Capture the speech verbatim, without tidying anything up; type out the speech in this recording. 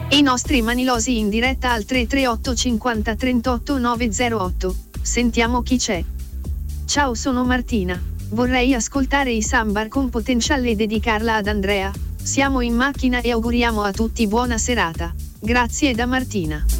E i nostri manilosi in diretta al tre tre otto cinquanta trentotto nove zero otto. Sentiamo chi c'è. Ciao, sono Martina. Vorrei ascoltare i Sambar con Potential e dedicarla ad Andrea. Siamo in macchina e auguriamo a tutti buona serata. Grazie da Martina.